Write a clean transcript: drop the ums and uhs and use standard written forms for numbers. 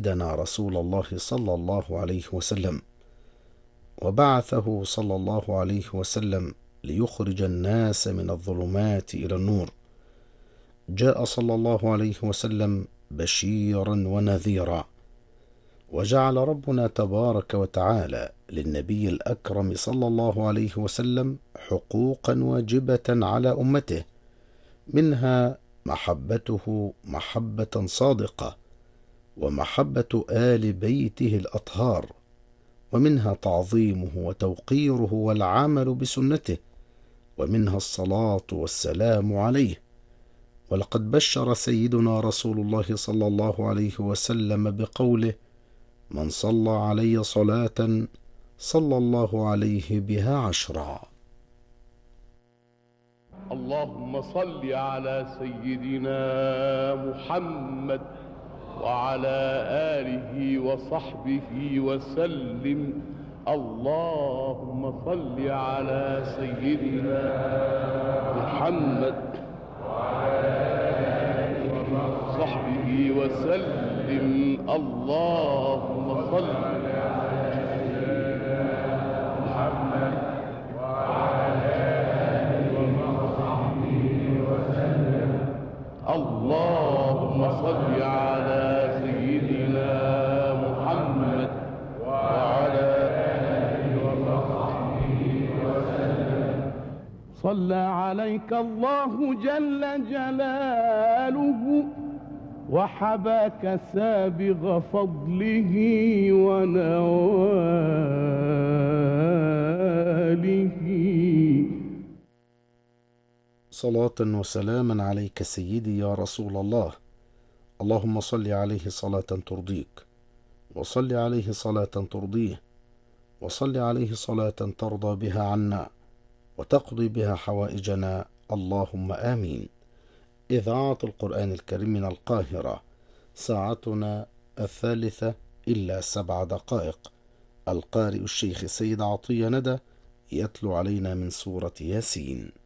سيدنا رسول الله صلى الله عليه وسلم، وبعثه صلى الله عليه وسلم ليخرج الناس من الظلمات إلى النور. جاء صلى الله عليه وسلم بشيرا ونذيرا، وجعل ربنا تبارك وتعالى للنبي الأكرم صلى الله عليه وسلم حقوقا واجبة على أمته، منها محبته محبة صادقة، ومحبة آل بيته الأطهار، ومنها تعظيمه وتوقيره والعمل بسنته، ومنها الصلاة والسلام عليه. ولقد بشر سيدنا رسول الله صلى الله عليه وسلم بقوله: من صلى علي صلاة صلى الله عليه بها 10. اللهم صل على سيدنا محمد وعلى آله وصحبه وسلم. اللهم صل على سيدنا محمد وعلى آله وصحبه وسلم. اللهم صل على سيدنا محمد وعلى آله وصحبه وسلم. اللهم صل على سيدنا محمد وعلى آله وصحبه وسلم. صلى عليك الله جل جلاله، وحباك سابغ فضله ونواله. صلاة وسلاما عليك سيدي يا رسول الله. اللهم صل عليه صلاة ترضيك، وصل عليه صلاة ترضيه، وصل عليه صلاة ترضى بها عنا وتقضي بها حوائجنا، اللهم آمين. إذاعة القرآن الكريم من القاهرة، ساعتنا 3:07. القارئ الشيخ سيد عطية ندى يتلو علينا من سورة ياسين.